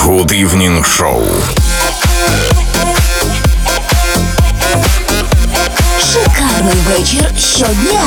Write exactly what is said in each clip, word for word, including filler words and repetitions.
Good Evening Show. Шикарний вечір щодня.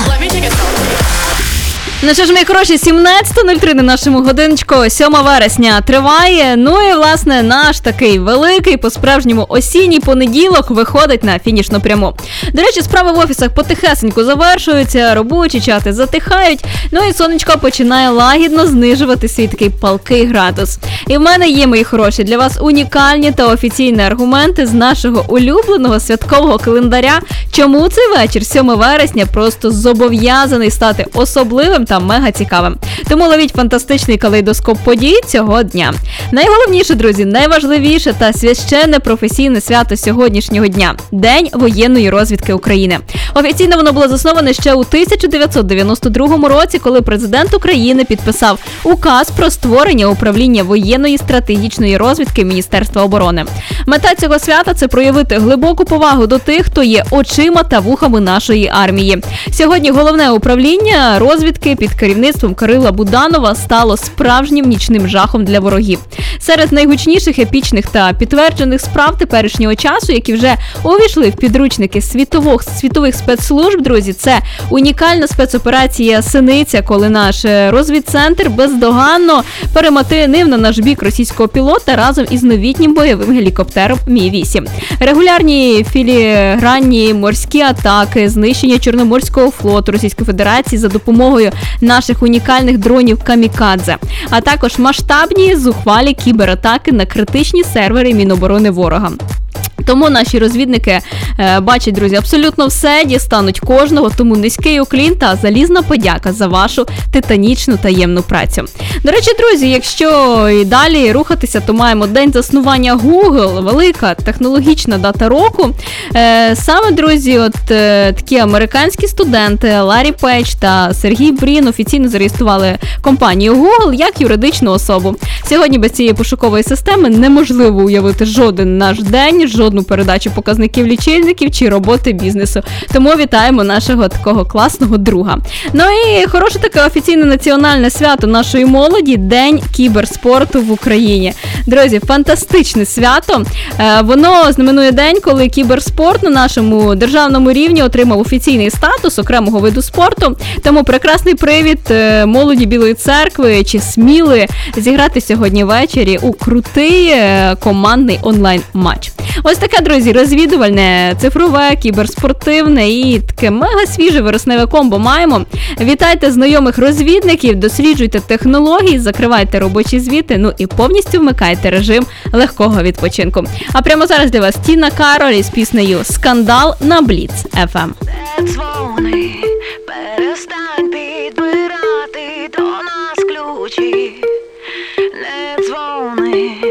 Ну що ж, мої хороші, сімнадцята нуль три на нашому годиночку, сьоме вересня триває. Ну і, власне, наш такий великий, по-справжньому осінній понеділок виходить на фінішну пряму. До речі, справи в офісах потихесеньку завершуються, робочі чати затихають, ну і сонечко починає лагідно знижувати свій такий палкий градус. І в мене є, мої хороші, для вас унікальні та офіційні аргументи з нашого улюбленого святкового календаря, чому цей вечір, сьоме вересня, просто зобов'язаний стати особливим та мега цікавим. Тому ловіть фантастичний калейдоскоп подій цього дня. Найголовніше, друзі, найважливіше та священне професійне свято сьогоднішнього дня – День воєнної розвідки України. Офіційно воно було засноване ще у тисяча дев'ятсот дев'яносто другому році, коли президент України підписав указ про створення управління воєнної стратегічної розвідки Міністерства оборони. Мета цього свята – це проявити глибоку повагу до тих, хто є очима та вухами нашої армії. Сьогодні головне управління розвідки під керівництвом Кирила Буданова стало справжнім нічним жахом для ворогів. Серед найгучніших, епічних та підтверджених справ теперішнього часу, які вже увійшли в підручники світових, світових спецслужб, друзі, це унікальна спецоперація «Синиця», коли наш розвідцентр бездоганно перематинив на наш бік російського пілота разом із новітнім бойовим гелікоптером Мі вісім. Регулярні філігранні морські атаки, знищення Чорноморського флоту Російської Федерації за допомогою наших унікальних дронів «Камікадзе», а також масштабні зухвалі кібератаки на критичні сервери Міноборони ворога. Тому наші розвідники е, бачать, друзі, абсолютно все, дістануть кожного, тому низький уклін та залізна подяка за вашу титанічну таємну працю. До речі, друзі, якщо і далі рухатися, то маємо день заснування Google, велика технологічна дата року. Е, саме, друзі, от е, такі американські студенти Ларі Пейдж та Сергій Брін офіційно зареєстрували компанію Google як юридичну особу. Сьогодні без цієї пошукової системи неможливо уявити жоден наш день, жодну передачу показників лічильників чи роботи бізнесу. Тому вітаємо нашого такого класного друга. Ну і хороше таке офіційне національне свято нашої молоді – День кіберспорту в Україні. Друзі, фантастичне свято. Воно знаменує день, коли кіберспорт на нашому державному рівні отримав офіційний статус окремого виду спорту. Тому прекрасний привід молоді Білої Церкви чи Сміли зіграти сьогодні ввечері у крутий командний онлайн-матч. Ось таке, друзі, розвідувальне, цифрове, кіберспортивне і таке мега свіже вересневе комбо маємо. Вітайте знайомих розвідників, досліджуйте технології, закривайте робочі звіти, ну і повністю вмикайте режим легкого відпочинку. А прямо зараз для вас Тіна Кароль із піснею «Скандал» на Бліц еф ем.